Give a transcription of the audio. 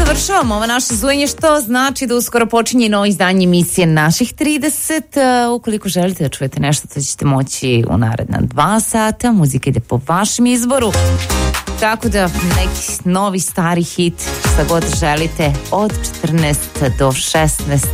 završavamo ovo naše zujanje, što znači da uskoro počinje novo izdanje emisije Naših 30. Ukoliko želite da čujete nešto, to ćete moći u naredna 2 sata. Muzika ide po vašem izboru. Tako da neki novi stari hit, šta god želite, od 14 do 16